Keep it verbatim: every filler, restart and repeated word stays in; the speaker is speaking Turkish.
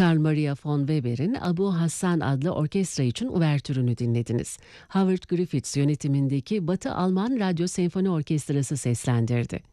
Carl Maria von Weber'in Abu Hassan adlı orkestra için uvertürünü dinlediniz. Howard Griffiths yönetimindeki Batı Alman Radyo Senfoni Orkestrası seslendirdi.